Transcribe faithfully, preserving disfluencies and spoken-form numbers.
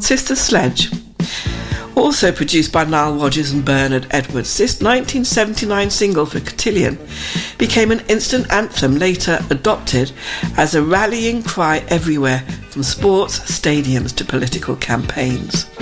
Sister Sledge. Also produced by Nile Rodgers and Bernard Edwards, this nineteen seventy-nine single for Cotillion became an instant anthem, later adopted as a rallying cry everywhere, from sports stadiums to political campaigns.